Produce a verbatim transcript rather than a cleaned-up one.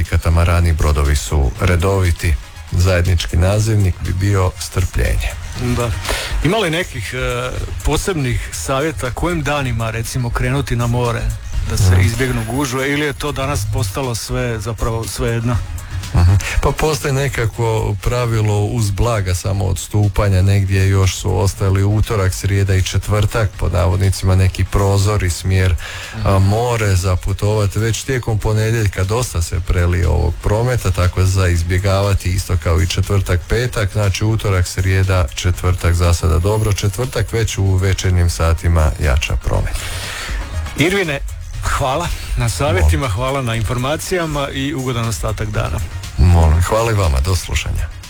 ti katamarani brodovi su redoviti. Zajednički nazivnik bi bio strpljenje. Da. Ima li nekih e, posebnih savjeta kojim danima recimo krenuti na more da se mm. izbjegnu gužve, ili je to danas postalo sve zapravo svejedno? Uh-huh. Pa postoji nekako pravilo uz blaga samo odstupanja, negdje još su ostali utorak, srijeda i četvrtak, pod navodnicima neki prozor i smjer a, more za putovati. Već tijekom ponedjeljka dosta se prelije ovog prometa, tako za izbjegavati isto kao i četvrtak, petak, znači utorak, srijeda, četvrtak za sada dobro, četvrtak već u večernjim satima jača promet. Irvine, hvala na savjetima, hvala na informacijama i ugodan ostatak dana. Molim, hvala i vama, do slušanja.